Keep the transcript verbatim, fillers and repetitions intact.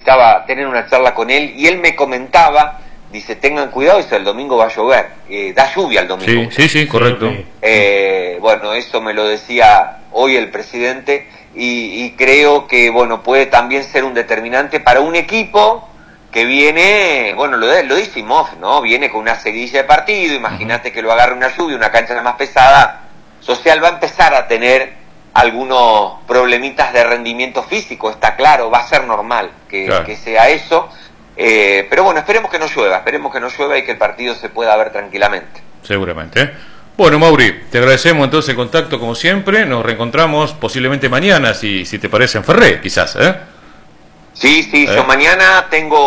necesitaba tener una charla con él, y él me comentaba, dice, tengan cuidado, dice, el domingo va a llover, eh, da lluvia el domingo. Sí, sí, sí, correcto. Eh, bueno, eso me lo decía hoy el presidente, y, y creo que, bueno, puede también ser un determinante para un equipo que viene, bueno, lo, lo dice Moff, ¿no? Viene con una seguidilla de partido, imagínate uh-huh. que lo agarre una lluvia, una cancha más pesada, Social va a empezar a tener algunos problemitas de rendimiento físico, está claro, va a ser normal que, claro. que sea eso, eh, pero bueno, esperemos que no llueva, esperemos que no llueva y que el partido se pueda ver tranquilamente. Seguramente, ¿eh? Bueno, Mauri, te agradecemos entonces el contacto como siempre, nos reencontramos posiblemente mañana, si, si te parece, en Ferré, quizás, ¿eh? Sí, sí, ¿Eh? yo mañana tengo